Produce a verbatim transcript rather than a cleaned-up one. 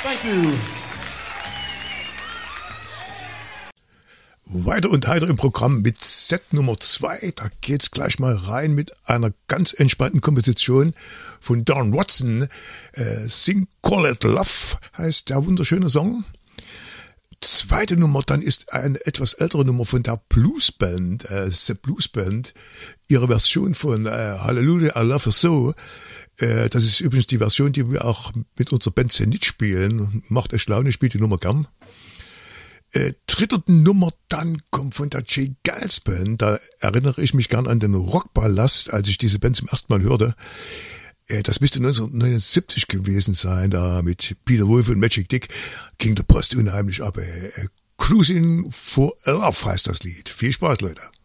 Thank you. Weiter und heiter im Programm mit Set Nummer zwei. Da geht's gleich mal rein mit einer ganz entspannten Komposition von Don Watson. Äh, Sing Call It Love heißt der wunderschöne Song. Zweite Nummer dann ist eine etwas ältere Nummer von der Bluesband, äh, The Bluesband. Ihre Version von äh, Hallelujah, I Love Her So. Äh, das ist übrigens die Version, die wir auch mit unserer Band Zenit spielen. Macht echt Laune, spielt die Nummer gern. Äh, dritte Nummer dann kommt von der J. Geils Band. Da erinnere ich mich gern an den Rockballast, als ich diese Band zum ersten Mal hörte. Äh, das müsste neunzehnhundertneunundsiebzig gewesen sein, da mit Peter Wolf und Magic Dick ging der Post unheimlich ab. Äh, Cruising for a Love heißt das Lied. Viel Spaß, Leute.